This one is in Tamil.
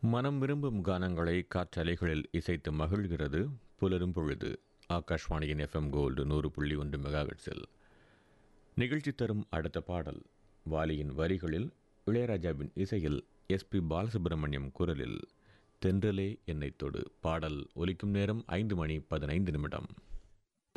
மனம் விரும்பும் கானங்களை காற்றலைகளில் இசைத்து மகிழ்கிறது புலரும் பொழுது. ஆகாஷ்வாணியின் FM கோல்டு 100.1 மெகாஹெர்ட்ஸில் நிகழ்ச்சி தரும் அடுத்த பாடல் வாலியின் வரிகளில் இளையராஜாவின் இசையில் SP பாலசுப்ரமணியம் குரலில் தென்றலே என்னை தொடு. பாடல் ஒலிக்கும் நேரம் 5 மணி 15 நிமிடம்.